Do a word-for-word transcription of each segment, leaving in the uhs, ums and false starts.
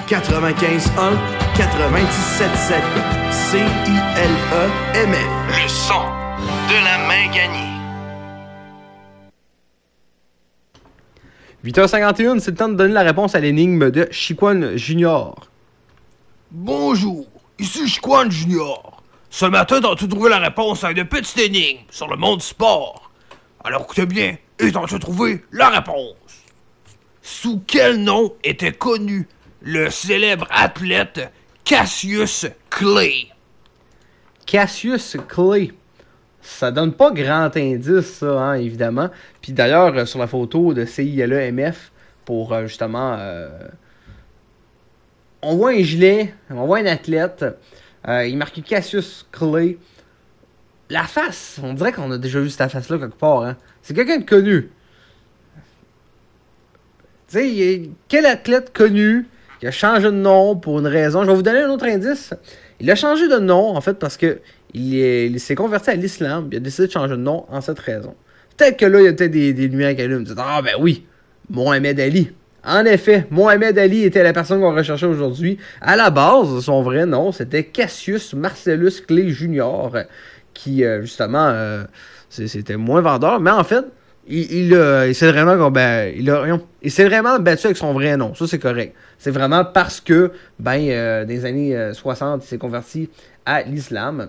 quatre-vingt-quinze un quatre-vingt-dix-sept sept C I L E M F. Le son de la main gagnée. huit heures cinquante et un, c'est le temps de donner la réponse à l'énigme de Chiquan Junior. Bonjour, ici Chiquan Junior. Ce matin, t'as-tu trouvé la réponse à une petite énigme sur le monde du sport? Alors écoutez bien, et t'as-tu trouvé la réponse? Sous quel nom était connu le célèbre athlète Cassius Clay? Cassius Clay. Ça donne pas grand indice, ça, hein, évidemment. Puis d'ailleurs, euh, sur la photo de C I L E M F, pour euh, justement... Euh, on voit un gilet, on voit un athlète. Euh, il marque Cassius Clay. La face, on dirait qu'on a déjà vu cette face-là quelque part. Hein. C'est quelqu'un de connu. Tu sais, quel athlète connu qui a changé de nom pour une raison? Je vais vous donner un autre indice. Il a changé de nom, en fait, parce que il, est, il s'est converti à l'islam. Il a décidé de changer de nom en cette raison. Peut-être que là, il y a peut-être des, des lumières qui allument. Ah, ben oui, Mohamed Ali. En effet, Mohamed Ali était la personne qu'on recherchait aujourd'hui. À la base, son vrai nom, c'était Cassius Marcellus Clay Junior, qui, euh, justement, euh, c'était moins vendeur. Mais en fait, il, il, euh, il s'est vraiment, ben, il, a, il s'est vraiment battu avec son vrai nom. Ça, c'est correct. C'est vraiment parce que, ben, euh, des années euh, soixante, il s'est converti à l'islam.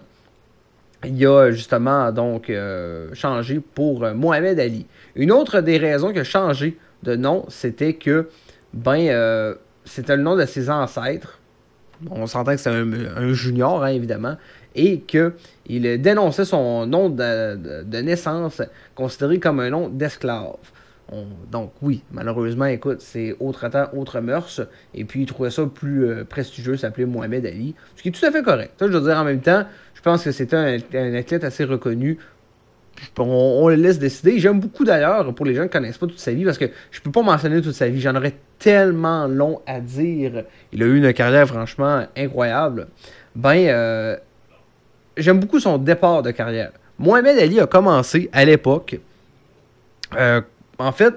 Il a justement donc euh, changé pour euh, Mohamed Ali. Une autre des raisons qu'il a changé de nom, c'était que ben euh, c'était le nom de ses ancêtres. On s'entend que c'est un, un junior, hein, évidemment, et qu'il dénonçait son nom de, de, de naissance considéré comme un nom d'esclave. On, donc oui, malheureusement, écoute, c'est autre temps, autre mœurs, et puis il trouvait ça plus euh, prestigieux, s'appelait Mohamed Ali, ce qui est tout à fait correct. Ça, je veux dire, en même temps, je pense que c'était un, un athlète assez reconnu. On, on le laisse décider. J'aime beaucoup d'ailleurs, pour les gens qui ne connaissent pas toute sa vie, parce que je peux pas mentionner toute sa vie. J'en aurais tellement long à dire. Il a eu une carrière franchement incroyable. Ben, euh, j'aime beaucoup son départ de carrière. Mohamed Ali a commencé à l'époque. Euh, en fait,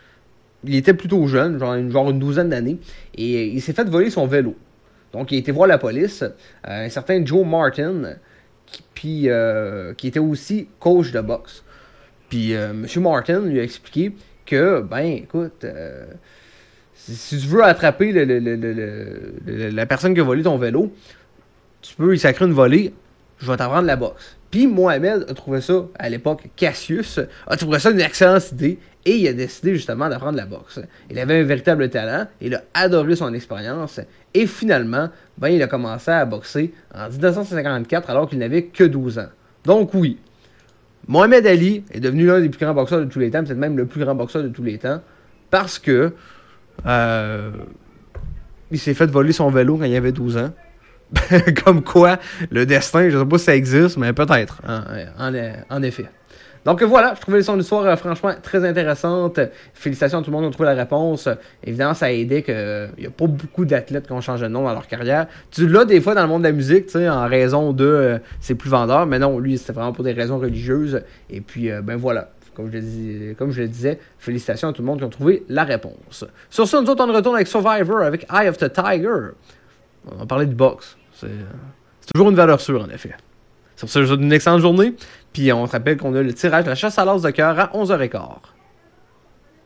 il était plutôt jeune, genre une, genre une douzaine d'années, et il s'est fait voler son vélo. Donc, il a été voir la police. Euh, un certain Joe Martin, qui, puis, euh, qui était aussi coach de boxe. Puis, euh, M. Martin lui a expliqué que, ben, écoute, euh, si, si tu veux attraper le, le, le, le, le, la personne qui a volé ton vélo, tu peux y sacrer une volée, je vais t'apprendre la boxe. Puis, Mohamed a trouvé ça, à l'époque, Cassius, a trouvé ça une excellente idée, et il a décidé justement d'apprendre la boxe. Il avait un véritable talent, il a adoré son expérience, et finalement, ben, il a commencé à boxer en dix-neuf cent cinquante-quatre alors qu'il n'avait que douze ans. Donc oui, Mohamed Ali est devenu l'un des plus grands boxeurs de tous les temps, peut-être même le plus grand boxeur de tous les temps, parce que euh, il s'est fait voler son vélo quand il avait douze ans. Comme quoi, le destin, je ne sais pas si ça existe, mais peut-être, en, en, en effet. Donc voilà, je trouvais son histoire euh, franchement très intéressante. Félicitations à tout le monde qui a trouvé la réponse. Évidemment, ça a aidé qu'il n'y a pas beaucoup d'athlètes qui ont changé de nom dans leur carrière. Tu l'as des fois dans le monde de la musique, tu sais, en raison de euh, c'est plus vendeur, mais non, lui, c'était vraiment pour des raisons religieuses. Et puis, euh, ben voilà. Comme je, le dis, comme je le disais, félicitations à tout le monde qui a trouvé la réponse. Sur ça, nous autres, on retourne avec Survivor, avec Eye of the Tiger. On va parler de boxe. C'est, c'est toujours une valeur sûre, en effet. Sur ça, je vous souhaite une excellente journée. Puis on se rappelle qu'on a le tirage de la chasse à l'as de cœur à onze heures quinze.